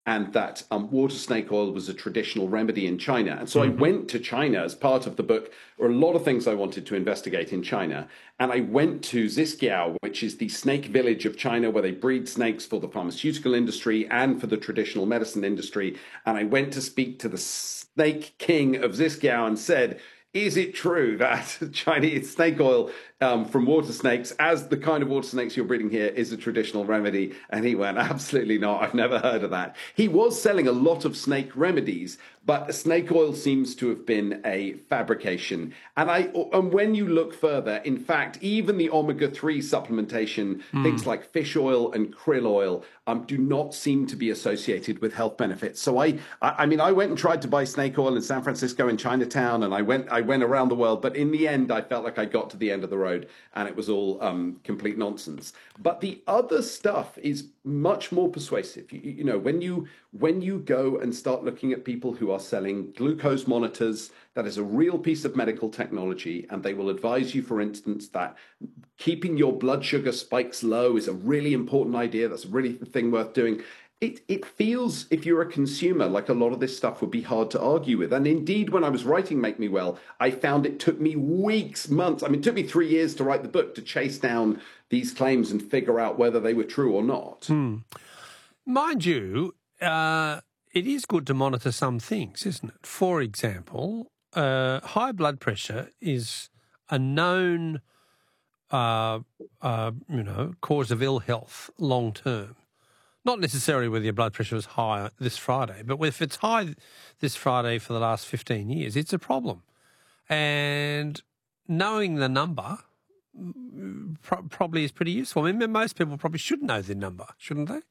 and that water snake oil was a traditional remedy in China. And so I Mm-hmm. went to China as part of the book. There were a lot of things I wanted to investigate in China. And I went to Zizkiao, which is the snake village of China, where they breed snakes for the pharmaceutical industry and for the traditional medicine industry. And I went to speak to the snake king of Zizkiao and said, is it true that Chinese snake oil from water snakes, as the kind of water snakes you're breeding here, is a traditional remedy? And he went, absolutely not. I've never heard of that. He was selling a lot of snake remedies, but snake oil seems to have been a fabrication. And when you look further, in fact, even the omega-3 supplementation, things like fish oil and krill oil, do not seem to be associated with health benefits. So I mean, I went and tried to buy snake oil in San Francisco, in Chinatown, and I went around the world. But in the end, I felt like I got to the end of the road, and it was all complete nonsense. But the other stuff is much more persuasive. You know, when you go and start looking at people who are selling glucose monitors, that is a real piece of medical technology, and they will advise you, for instance, that keeping your blood sugar spikes low is a really important idea. That's a really thing worth doing. It feels, if you're a consumer, like a lot of this stuff would be hard to argue with. And indeed, when I was writing Make Me Well, I found it took me weeks, months. I mean, it took me 3 years to write the book to chase down these claims and figure out whether they were true or not. Mind you, it is good to monitor some things, isn't it? For example, high blood pressure is a known, cause of ill health long term. Not necessarily whether your blood pressure was high this Friday, but if it's high this Friday for the last 15 years, it's a problem. And knowing the number probably is pretty useful. I mean, most people probably should know their number, shouldn't they?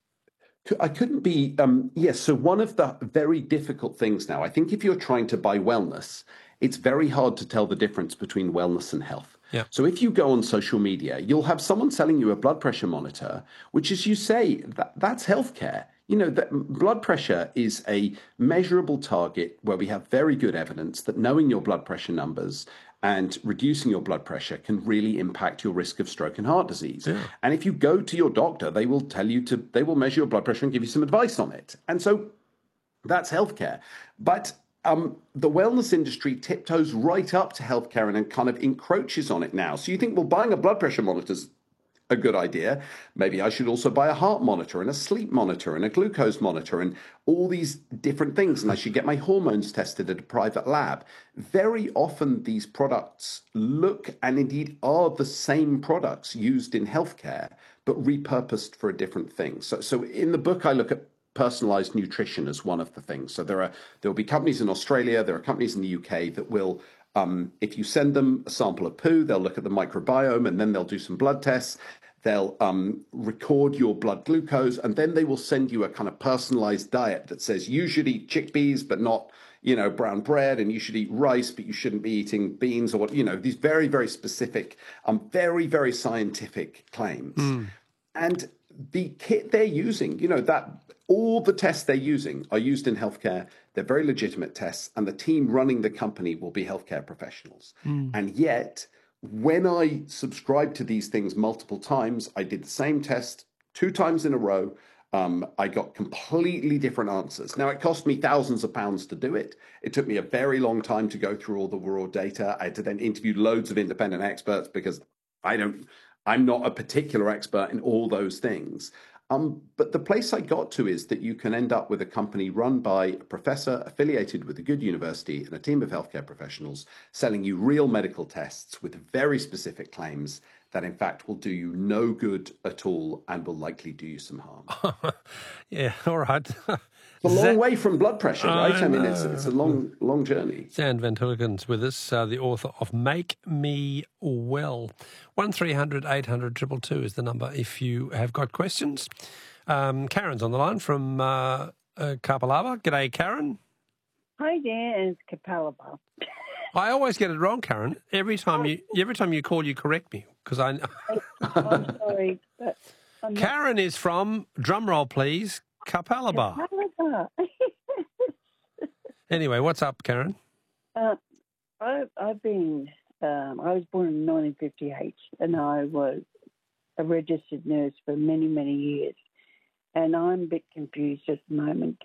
I couldn't be, yes. So one of the very difficult things now, I think if you're trying to buy wellness, it's very hard to tell the difference between wellness and health. Yeah. So if you go on social media, you'll have someone selling you a blood pressure monitor, which, as you say, that's healthcare. You know, that blood pressure is a measurable target where we have very good evidence that knowing your blood pressure numbers and reducing your blood pressure can really impact your risk of stroke and heart disease. Yeah. And if you go to your doctor, they will measure your blood pressure and give you some advice on it. And so that's healthcare. But the wellness industry tiptoes right up to healthcare and kind of encroaches on it now. So you think, well, buying a blood pressure monitor's a good idea. Maybe I should also buy a heart monitor and a sleep monitor and a glucose monitor and all these different things. And I should get my hormones tested at a private lab. Very often these products look and indeed are the same products used in healthcare, but repurposed for a different thing. So in the book, I look at personalized nutrition as one of the things. So there will be companies in Australia, there are companies in the UK that will, if you send them a sample of poo, they'll look at the microbiome and then they'll do some blood tests. They'll record your blood glucose, and then they will send you a kind of personalized diet that says you should eat chickpeas, but not, brown bread, and you should eat rice, but you shouldn't be eating beans, or what, these very, very specific, very, very scientific claims. And the kit they're using, that all the tests they're using are used in healthcare. They're very legitimate tests, and the team running the company will be healthcare professionals. And yet, when I subscribed to these things multiple times, I did the same test 2 times in a row. I got completely different answers. Now, it cost me thousands of pounds to do it. It took me a very long time to go through all the raw data. I had to then interview loads of independent experts because I'm not a particular expert in all those things. But the place I got to is that you can end up with a company run by a professor affiliated with a good university and a team of healthcare professionals selling you real medical tests with very specific claims that in fact will do you no good at all and will likely do you some harm. Yeah, all right. It's a long way from blood pressure, right? I mean, it's a long journey. Zan Van Tullekens with us, the author of Make Me Well. 1300 800 222 is the number if you have got questions. Karen's on the line from Kapalaba. G'day, Karen. Hi there, it's Kapalaba. I always get it wrong, Karen. Every time you call, you correct me because I'm sorry, but Karen is from, drumroll please, Kapalaba. Anyway, what's up, Karen? I was born in 1958, and I was a registered nurse for many, many years. And I'm a bit confused at the moment.